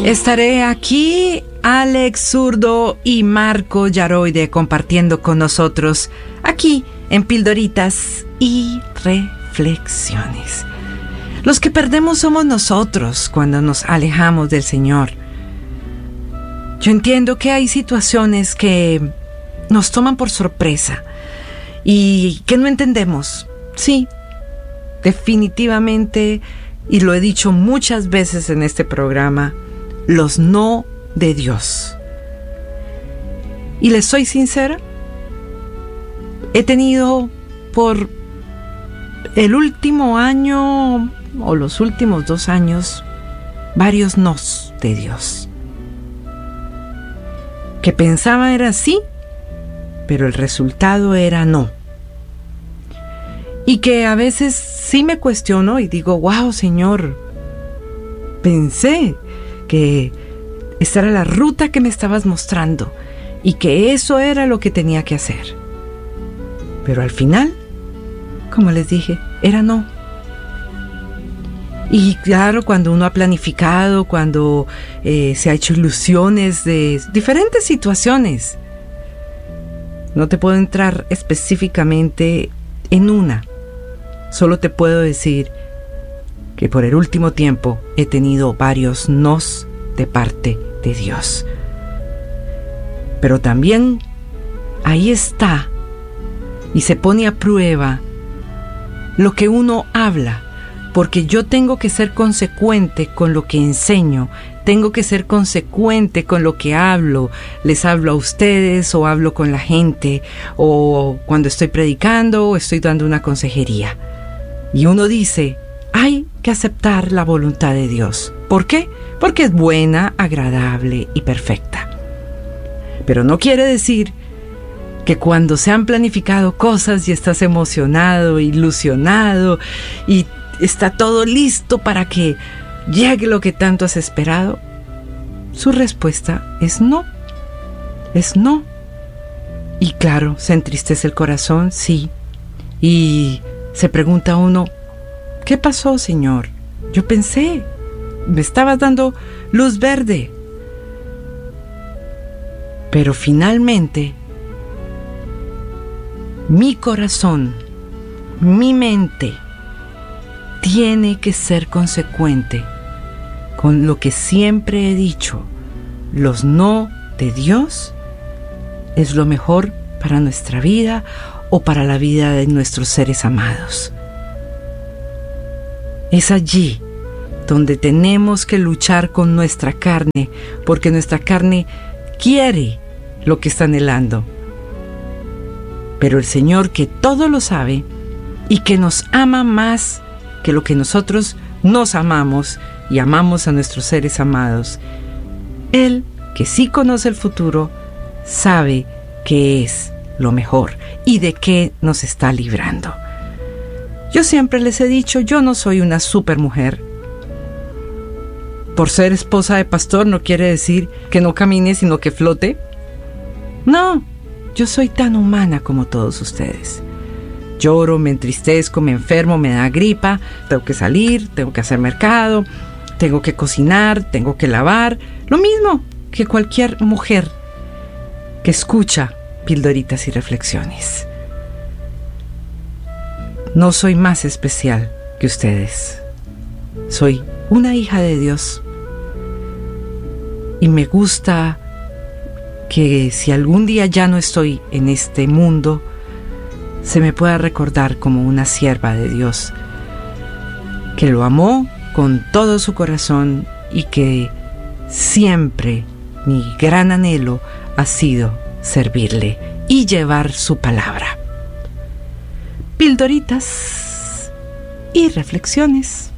Estaré aquí, Alex Zurdo y Marco Yaroide, compartiendo con nosotros aquí en Pildoritas y Reflexiones. Los que perdemos somos nosotros cuando nos alejamos del Señor. Yo entiendo que hay situaciones que nos toman por sorpresa y que no entendemos. Sí, definitivamente, y lo he dicho muchas veces en este programa, los no de Dios. Y les soy sincera, he tenido por el último año o los últimos 2 años varios nos de Dios. Que pensaba era sí, pero el resultado era no. Y que a veces sí me cuestiono y digo, wow, Señor, pensé que esta era la ruta que me estabas mostrando y que eso era lo que tenía que hacer. Pero al final, como les dije, era no. Y claro, cuando uno ha planificado, cuando se ha hecho ilusiones de diferentes situaciones, no te puedo entrar específicamente en una. Solo te puedo decir que por el último tiempo he tenido varios nos de parte de Dios. Pero también ahí está y se pone a prueba lo que uno habla, porque yo tengo que ser consecuente con lo que enseño, tengo que ser consecuente con lo que hablo. Les hablo a ustedes o hablo con la gente o cuando estoy predicando o estoy dando una consejería. Y uno dice, hay que aceptar la voluntad de Dios. ¿Por qué? Porque es buena, agradable y perfecta. Pero no quiere decir que cuando se han planificado cosas y estás emocionado, ilusionado y está todo listo para que llegue lo que tanto has esperado, su respuesta es no. Es no. Y claro, se entristece el corazón, sí. Y se pregunta uno, ¿qué pasó, Señor? Yo pensé, me estabas dando luz verde. Pero finalmente, mi corazón, mi mente, tiene que ser consecuente con lo que siempre he dicho. Los no de Dios es lo mejor para nuestra vida o para la vida de nuestros seres amados. Es allí donde tenemos que luchar con nuestra carne, porque nuestra carne quiere lo que está anhelando. Pero el Señor, que todo lo sabe y que nos ama más que lo que nosotros nos amamos y amamos a nuestros seres amados, Él, que sí conoce el futuro, sabe qué es lo mejor y de qué nos está librando. Yo siempre les he dicho, yo no soy una supermujer. Por ser esposa de pastor no quiere decir que no camine, sino que flote. No, yo soy tan humana como todos ustedes. Lloro, me entristezco, me enfermo, me da gripa, tengo que salir, tengo que hacer mercado, tengo que cocinar, tengo que lavar. Lo mismo que cualquier mujer que escucha Pildoritas y Reflexiones. No soy más especial que ustedes. Soy una hija de Dios. Y me gusta que si algún día ya no estoy en este mundo, se me pueda recordar como una sierva de Dios, que lo amó con todo su corazón y que siempre mi gran anhelo ha sido servirle y llevar su palabra. Pildoritas y Reflexiones.